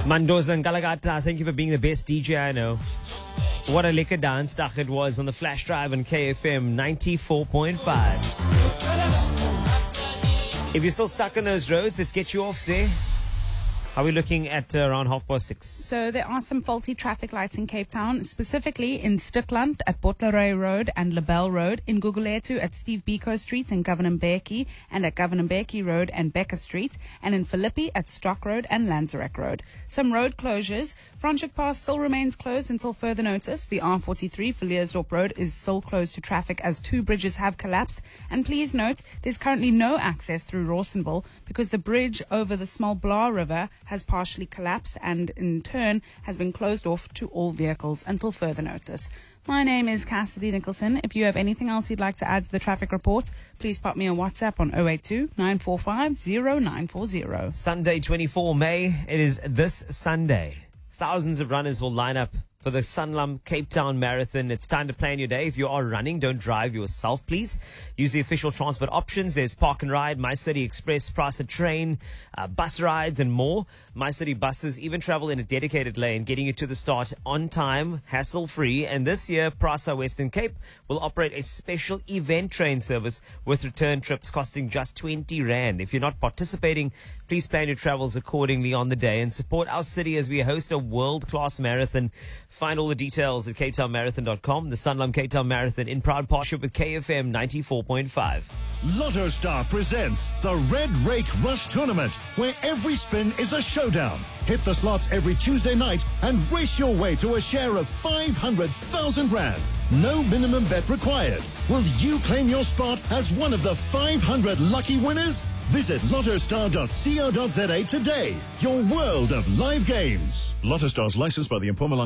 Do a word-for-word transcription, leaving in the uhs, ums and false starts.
Mandoza and Galagata, thank you for being the best D J I know. What a liquor dance stuck it was on the flash drive on K F M ninety-four point five. If you're still stuck on those roads, let's get you off there. Are we looking at uh, around half past six? So there are some faulty traffic lights in Cape Town, specifically in Stikland at Botleray Road and Labelle Road, in Guguletu at Steve Biko Street and Governor Mbeki, and at Governor Mbeki Road and Becker Street, and in Philippi at Stock Road and Lanzarek Road. Some road closures. Franschhoek Pass still remains closed until further notice. The R forty-three for Leersdorp Road is still closed to traffic as two bridges have collapsed. And please note, there's currently no access through Rawsonville because the bridge over the Small Blah River has partially collapsed and in turn has been closed off to all vehicles until further notice. My name is Cassidy Nicholson. If you have anything else you'd like to add to the traffic report, please pop me a WhatsApp on zero eight two, nine four five, zero nine four zero. Sunday, twenty-fourth of May. It is this Sunday. Thousands of runners will line up for the Sanlam Cape Town Marathon. It's time to plan your day. If you are running, don't drive yourself, please. Use the official transport options. There's Park and Ride, My City Express, Prasa Train, uh, bus rides and more. My City buses even travel in a dedicated lane, getting you to the start on time, hassle-free. And this year, Prasa Western Cape will operate a special event train service with return trips costing just twenty rand. If you're not participating, please plan your travels accordingly on the day and support our city as we host a world-class marathon. Find all the details at cape town marathon dot com. The Sanlam Cape Town Marathon in proud partnership with K F M ninety-four point five. Lotto Star presents the Red Rake Rush Tournament, where every spin is a showdown. Hit the slots every Tuesday night and race your way to a share of five hundred thousand rand. No minimum bet required. Will you claim your spot as one of the five hundred lucky winners? Visit lotto star dot co dot za today. Your world of live games. Lotto Star's licensed by the Mpumalanga